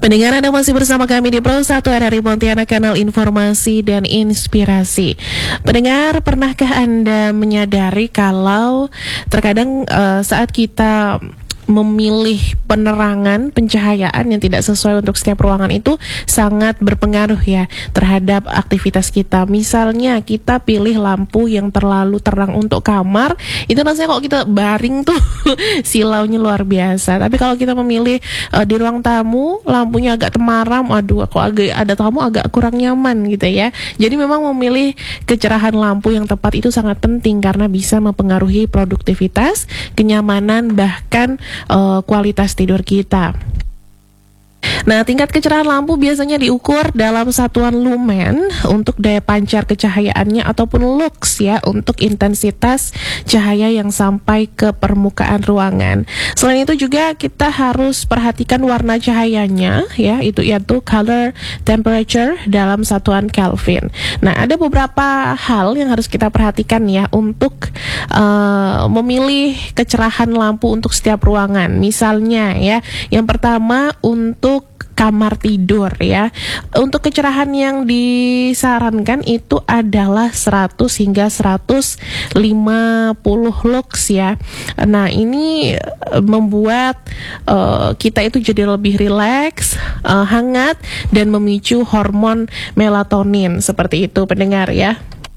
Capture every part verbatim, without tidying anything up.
Pendengar, Anda masih bersama kami di Pro satu R R I Pontianak, kanal informasi dan inspirasi. Pendengar, pernahkah Anda menyadari kalau terkadang uh, saat kita memilih penerangan, pencahayaan yang tidak sesuai untuk setiap ruangan itu sangat berpengaruh ya terhadap aktivitas kita. Misalnya kita pilih lampu yang terlalu terang untuk kamar, itu rasanya kalau kita baring tuh silaunya luar biasa. Tapi kalau kita memilih uh, di ruang tamu, lampunya agak temaram, aduh kalau agak ada tamu agak kurang nyaman gitu ya. Jadi memang memilih kecerahan lampu yang tepat itu sangat penting karena bisa mempengaruhi produktivitas, kenyamanan, bahkan Uh, kualitas tidur kita. Nah, tingkat kecerahan lampu biasanya diukur dalam satuan lumen untuk daya pancar kecahayaannya ataupun lux ya, untuk intensitas cahaya yang sampai ke permukaan ruangan. Selain itu juga kita harus perhatikan warna cahayanya ya, itu yaitu color temperature dalam satuan Kelvin. Nah, ada beberapa hal yang harus kita perhatikan ya untuk uh, memilih kecerahan lampu untuk setiap ruangan. Misalnya ya, yang pertama untuk kamar tidur ya. Untuk kecerahan yang disarankan itu adalah seratus hingga seratus lima puluh lux ya. Nah, ini membuat uh, kita itu jadi lebih rileks, uh, hangat, dan memicu hormon melatonin. Seperti itu pendengar ya.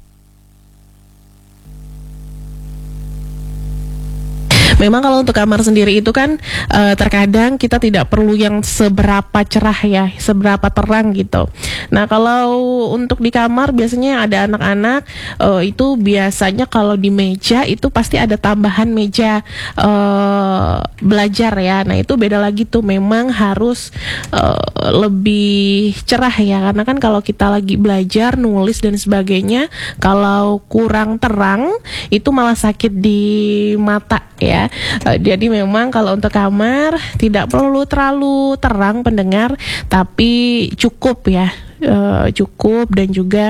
Memang kalau untuk kamar sendiri itu kan uh, terkadang kita tidak perlu yang seberapa cerah ya, seberapa terang gitu. Nah, kalau untuk di kamar biasanya ada anak-anak, uh, itu biasanya kalau di meja itu pasti ada tambahan meja uh, belajar ya. Nah, itu beda lagi tuh, memang harus uh, lebih cerah ya, karena kan kalau kita lagi belajar, nulis dan sebagainya, kalau kurang terang itu malah sakit di mata ya. Uh, jadi memang kalau untuk kamar tidak perlu terlalu terang pendengar, tapi cukup ya, uh, cukup. Dan juga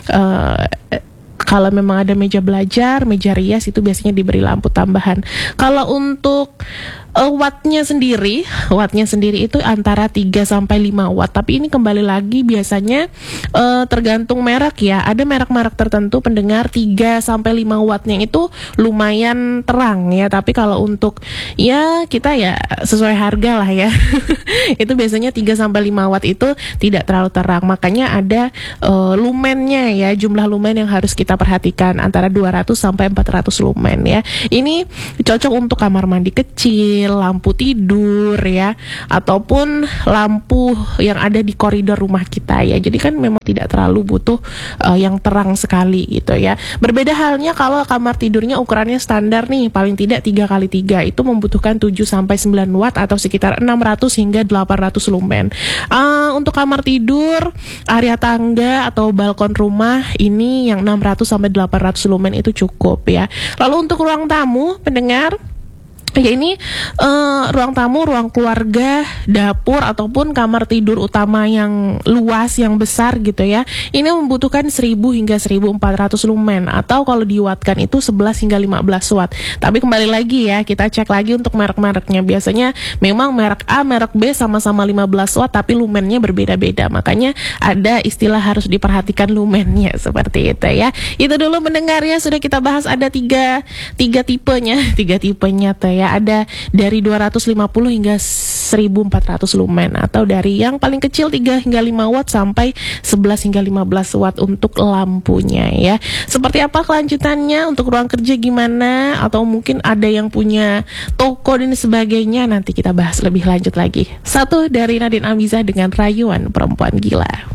uh, kalau memang ada meja belajar, meja rias, itu biasanya diberi lampu tambahan. Kalau untuk uh, wattnya sendiri, wattnya sendiri itu antara tiga sampai lima watt. Tapi ini kembali lagi biasanya uh, tergantung merek ya. Ada merek-merek tertentu pendengar tiga sampai lima wattnya itu lumayan terang ya. Tapi kalau untuk ya kita ya sesuai harga lah ya. Itu biasanya tiga sampai lima watt itu tidak terlalu terang. Makanya ada uh, lumennya ya, jumlah lumen yang harus kita perhatikan antara dua ratus sampai empat ratus lumen ya. Ini cocok untuk kamar mandi kecil, lampu tidur ya, ataupun lampu yang ada di koridor rumah kita ya. Jadi kan memang tidak terlalu butuh uh, yang terang sekali gitu ya. Berbeda halnya kalau kamar tidurnya ukurannya standar nih, paling tidak tiga kali tiga, itu membutuhkan tujuh sampai sembilan watt atau sekitar enam ratus hingga delapan ratus lumen. Uh, untuk kamar tidur, area tangga atau balkon rumah ini yang enam ratus sampai delapan ratus lumen itu cukup ya. Lalu untuk ruang tamu pendengar, ya ini uh, ruang tamu, ruang keluarga, dapur ataupun kamar tidur utama yang luas, yang besar gitu ya. Ini membutuhkan seribu hingga seribu empat ratus lumen, atau kalau diwattkan itu sebelas hingga lima belas watt. Tapi kembali lagi ya, kita cek lagi untuk merek-mereknya. Biasanya memang merek A, merek B sama-sama lima belas watt tapi lumennya berbeda-beda. Makanya ada istilah harus diperhatikan lumennya, seperti itu ya. Itu dulu mendengar ya, sudah kita bahas ada tiga, tiga tipenya, tiga tipenya tuh ya. Ada dari dua ratus lima puluh hingga seribu empat ratus lumen, atau dari yang paling kecil tiga hingga lima watt sampai sebelas hingga lima belas watt untuk lampunya ya. Seperti apa kelanjutannya untuk ruang kerja gimana, atau mungkin ada yang punya toko dan sebagainya, nanti kita bahas lebih lanjut lagi. Satu dari Nadine Amiza dengan Rayuan Perempuan Gila.